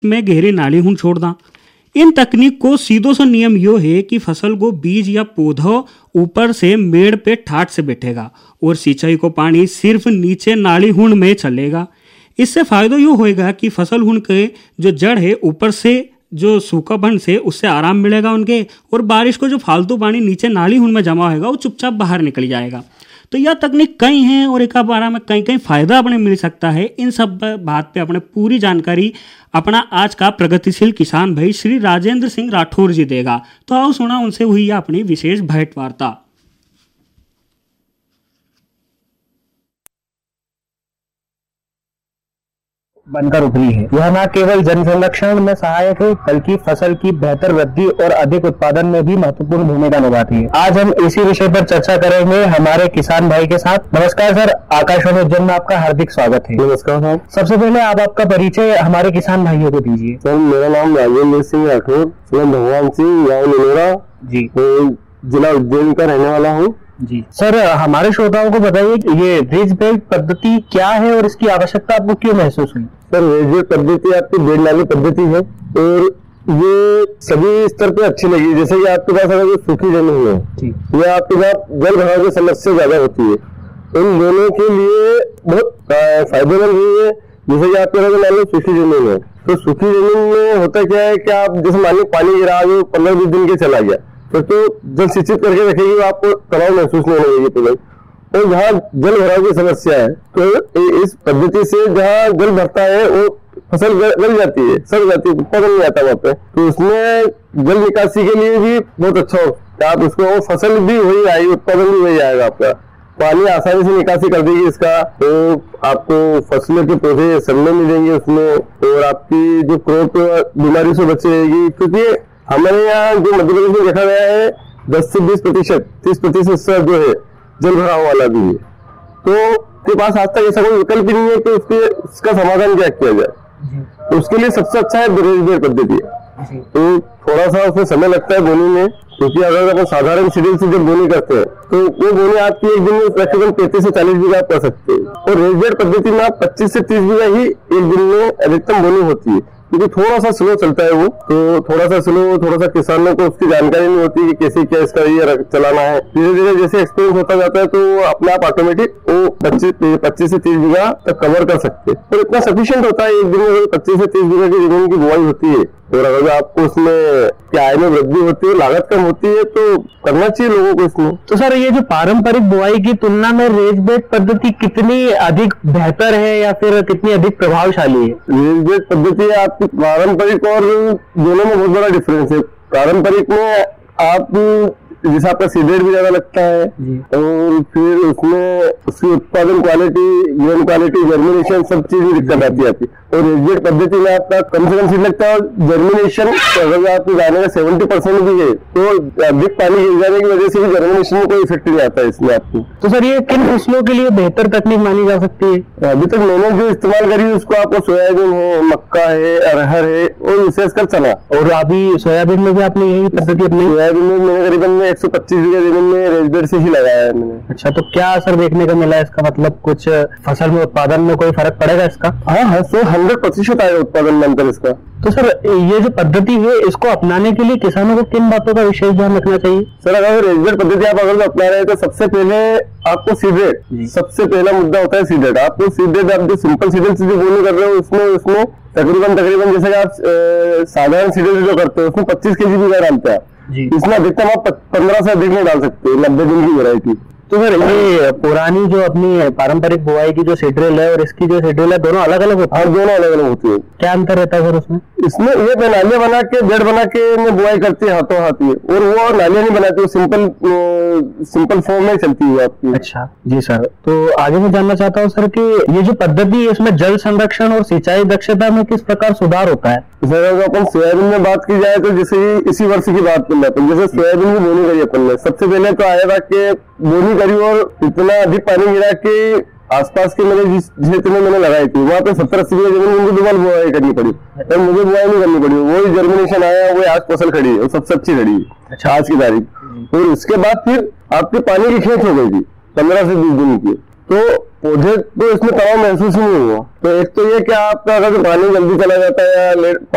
में गहरी नाली हूं छोड़दा। इन तकनीक को सीधो सा नियम यो है कि फसल को बीज या पौधा ऊपर से मेड़ पे ठाट से बैठेगा और सिंचाई को पानी सिर्फ नीचे नाली हुण में चलेगा। इससे फायदा यो होएगा कि फसल हुण के जो जड़ है ऊपर से जो सूखापन से उससे आराम मिलेगा उनके, और बारिश को जो फालतू पानी नीचे नाली हुण में जमा होएगा वो चुपचाप बाहर निकल जाएगा। तो यह तकनीक कई हैं और एक बार में कई कई फायदा अपने मिल सकता है। इन सब बात पे अपने पूरी जानकारी अपना आज का प्रगतिशील किसान भाई श्री राजेंद्र सिंह राठौर जी देगा। तो आओ सुना उनसे हुई अपनी विशेष भेंट वार्ता। बनकर उभरी है। यह न केवल जल संरक्षण में सहायक है बल्कि फसल की बेहतर वृद्धि और अधिक उत्पादन में भी महत्वपूर्ण भूमिका निभाती है। आज हम इसी विषय पर चर्चा करेंगे हमारे किसान भाई के साथ। नमस्कार सर, आकाशवाणी उज्जैन में आपका हार्दिक स्वागत है। नमस्कार सर। सबसे पहले आप आपका परिचय हमारे किसान भाइयों को दीजिए। सर, मेरा नाम राजेंद्र सिंह राठौर, भगवान सिंह, गाँव निलोरा जी, जिला उज्जैन का रहने वाला हूँ जी। सर, हमारे श्रोताओं को बताइए कि ये रेज बेड पद्धति क्या है और इसकी आवश्यकता आपको क्यों महसूस हुई? सर, रेज बेड पद्धति आपकी बेड नाली पद्धति है और ये सभी स्तर पे अच्छी लगी। जैसे कि आपके पास अगर सूखी जमीन है या आपके पास जल भराव की समस्या ज्यादा होती है, इन दोनों के लिए बहुत फायदेमंद हुई है। जैसे कि आपके पास मान लो सूखी जमीन है, तो सूखी जमीन में होता क्या है कि आप जैसे मान लो पानी गिरा जो 15-20 दिन के चला गया, तो जल सिंचित करके रखेगी, आपको तनाव महसूस नहीं होगी तुरंत। और जहाँ जल भराव की समस्या है तो इस पद्धति से जहाँ जल भरता है वो फसल गल जाती है, सड़ जाती है, उत्पादन नहीं आता वहाँ पे। तो उसमें जल निकासी के लिए भी बहुत अच्छा हो, आप उसको फसल भी वही आएगी, उत्पादन भी वही आएगा आपका। पानी आसानी से निकासी कर देगी इसका, तो आपको फसलों के पौधे सड़ने मिलेंगे उसमें, और आपकी जो क्रॉप बीमारी से बची रहेगी। क्योंकि हमारे यहाँ जो मध्य प्रदेश में देखा गया है 10 से 20%, 30% जो है जल भराव वाला भी है। तो उसके पास आज तक ऐसा कोई विकल्प ही नहीं है कि उसका समाधान क्या किया जाए। तो उसके लिए सबसे अच्छा है रेज बेड पद्धति। तो थोड़ा सा उसमें समय लगता है बोनी में, क्योंकि अगर अपन साधारण शेड्यूल से जब बोनी करते हैं तो वो बोनी आपकी एक दिन में तकरीबन 35 से 40 बीघा आप कर सकते हैं, और रेज बेड पद्धति में आप 25 से 30 बीघा ही एक दिन में अधिकतम बोनी होती है। क्योंकि थोड़ा सा स्लो चलता है वो, तो थोड़ा सा किसानों को उसकी जानकारी नहीं होती कि कैसे क्या इसका ये चलाना है। धीरे धीरे जैसे एक्सपीरियंस होता जाता है तो वो अपने आप ऑटोमेटिक वो 25 से 30 बीघा तक कवर कर सकते हैं, और इतना सफिशिएंट होता है। एक दिन में 25 से 30 बीघा की जमीन की बुआई होती है, और अगर आपको उसमें आय में वृद्धि होती है, लागत कम होती है, तो करना चाहिए लोगों को इसमें। तो सर, ये जो पारंपरिक बुआई की तुलना में रेज बेड पद्धति कितनी अधिक बेहतर है या फिर कितनी अधिक प्रभावशाली है? रेज बेड पद्धति आपकी पारंपरिक और दोनों में बहुत बड़ा डिफरेंस है। पारंपरिक में आप जैसे आपका सीडेड भी ज्यादा लगता है, और फिर उसमें उसकी उत्पादन क्वालिटी, ग्रेन क्वालिटी, जर्मिनेशन सब चीज में दिक्कत आती है। और रेज बेड पद्धति में आपका कम से कम सीड लगता है, और जर्मिनेशन अगर आपके गाने का 70% भी है तो अधिक पानी गिर जाने की वजह से भी जर्मिनेशन में कोई इफेक्ट नहीं आता है इसमें आपको। तो सर, ये किन फसलों के लिए बेहतर तकनीक मानी जा सकती है? अभी तक मैंने जो इस्तेमाल करी उसको आपको सोयाबीन है, मक्का है, अरहर है, और विशेषकर चना। और अभी सोयाबीन में भी आपने यही पद्धति अपनी? सोयाबीन में मैंने करीबन 125 बीघा जमीन में रेज बेड से ही लगाया है मैंने। अच्छा, तो क्या असर देखने को मिला इसका? मतलब कुछ फसल में उत्पादन में कोई फर्क पड़ेगा इसका? हाँ, 100% आएगा उत्पादन में अंतर इसका। तो सर, ये जो पद्धति है इसको अपनाने के लिए किसानों को किन बातों का विशेष ध्यान रखना चाहिए? सर, अगर रेज बेड पद्धति आप अगर अपना रहे हैं तो सबसे पहले आपको सीडेड, सबसे पहला मुद्दा होता है सीडेड। आपको सीडेड, आप जो सिंपल सीडेड से जो बोनी कर रहे हो उसमें तकरीबन जैसे आप साधारण सीडेड जो करते हो उसमें 25 kg बीघा डालते हैं, इसमें अधिकतम आप 15 से अधिक नहीं डाल सकते 90 दिन की वैरायटी। तो सर, ये पुरानी जो अपनी पारंपरिक बुआई की जो शेड्यूल है और इसकी जो शेड्यूल है दोनों अलग अलग होती है? दोनों अलग अलग होती है। क्या अंतर रहता है सर उसमें? इसमें ये नालियां बना के बेड बना के बुआई करती है हाथों हाथ ही, और वो नालियां नहीं बनाती, सिंपल फॉर्म में चलती है आपकी। अच्छा जी सर, तो आगे मैं जानना चाहता हूँ सर कि ये जो पद्धति है इसमें जल संरक्षण और सिंचाई दक्षता में किस प्रकार सुधार होता है? सर, अगर अपन सोयाबीन में बात की जाए तो जैसे इसी वर्ष की बात कर लेते हैं, जैसे सोयाबीन की बोनी करी अपन ने, सबसे पहले तो आया था कि बोनी करी और इतना अधिक पानी गिरा कि आसपास के मैंने जिस क्षेत्र में मैंने लगाई थी वहाँ पे 70-80 बीघा जमीन मुझे दोबारा बुआई करनी पड़ी, तो मुझे बुआई नहीं करनी पड़ी, वही जर्मिनेशन आया, वही आज फसल खड़ी है और सबसे अच्छी खड़ी है। अच्छा, आज की तारीख। और उसके बाद फिर आपके पानी की खेत हो गई थी 15 से 20 दिन की, तो पौधे तो इसमें तनाव महसूस ही नहीं हुआ। तो एक तो ये कि आपका अगर पानी जल्दी चला जाता है या लेट